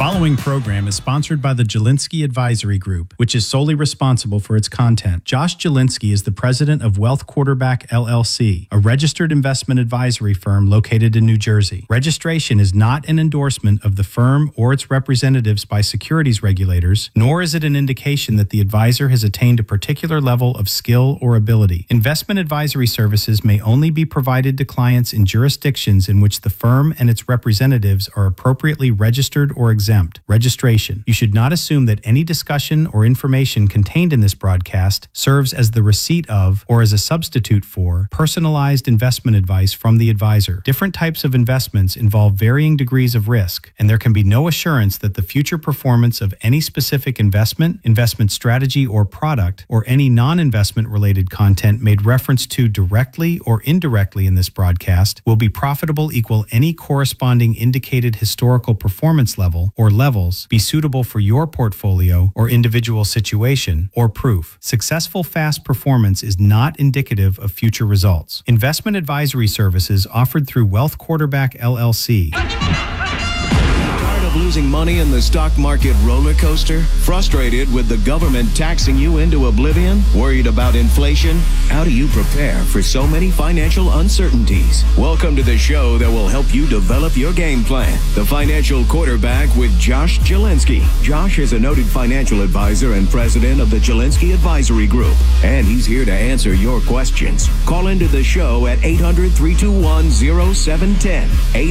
following program is sponsored by the Jelinski Advisory Group, which is solely responsible for its content. Josh Jelinski is the president of Wealth Quarterback LLC, a registered investment advisory firm located in New Jersey. Registration is not an endorsement of the firm or its representatives by securities regulators, nor is it an indication that the advisor has attained a particular level of skill or ability. Investment advisory services may only be provided to clients in jurisdictions in which the firm and its representatives are appropriately registered or exempt. Registration. You should not assume that any discussion or information contained in this broadcast serves as the receipt of or as a substitute for personalized investment advice from the advisor. Different types of investments involve varying degrees of risk, and there can be no assurance that the future performance of any specific investment strategy, or product, or any non-investment related content made reference to directly or indirectly in this broadcast will be profitable, equal any corresponding indicated historical performance level or levels, be suitable for your portfolio or individual situation, or proof. Successful fast performance is not indicative of future results. Investment advisory services offered through Wealth Quarterback LLC. Tired of losing money in the stock market roller coaster? Frustrated with the government taxing you into oblivion? Worried about inflation? How do you prepare for so many financial uncertainties? Welcome to the show that will help you develop your game plan. The Financial Quarterback with Josh Jelinski. Josh is a noted financial advisor and president of the Jelinski Advisory Group, and he's here to answer your questions. Call into the show at 800-321-0710.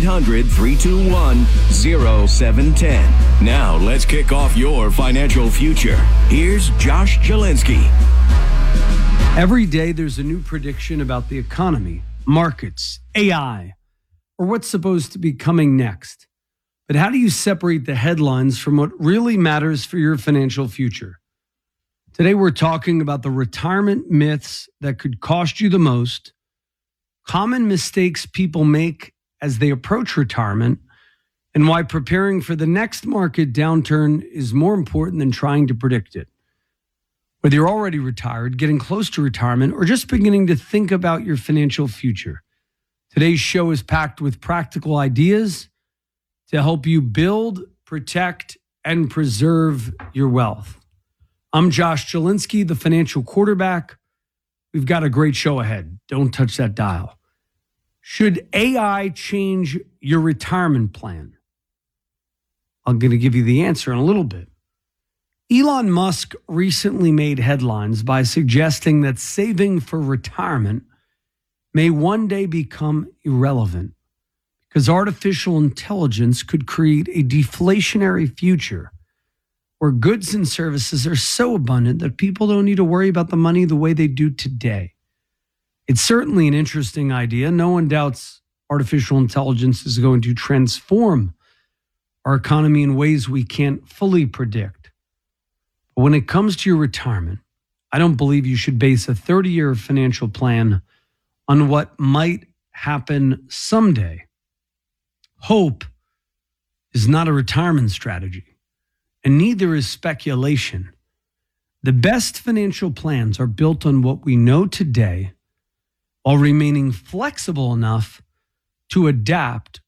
800-321-0710. Now, let's kick off your financial future. Here's Josh Jelinski. Every day, there's a new prediction about the economy, markets, AI, or what's supposed to be coming next. But how do you separate the headlines from what really matters for your financial future? Today, we're talking about the retirement myths that could cost you the most, common mistakes people make as they approach retirement, and why preparing for the next market downturn is more important than trying to predict it. Whether you're already retired, getting close to retirement, or just beginning to think about your financial future, today's show is packed with practical ideas to help you build, protect, and preserve your wealth. I'm Josh Jelinski, the Financial Quarterback. We've got a great show ahead. Don't touch that dial. Should AI change your retirement plan? I'm going to give you the answer in a little bit. Elon Musk recently made headlines by suggesting that saving for retirement may one day become irrelevant because artificial intelligence could create a deflationary future where goods and services are so abundant that people don't need to worry about the money the way they do today. It's certainly an interesting idea. No one doubts artificial intelligence is going to transform our economy in ways we can't fully predict. But when it comes to your retirement, I don't believe you should base a 30-year financial plan on what might happen someday. Hope is not a retirement strategy, and neither is speculation. The best financial plans are built on what we know today while remaining flexible enough to adapt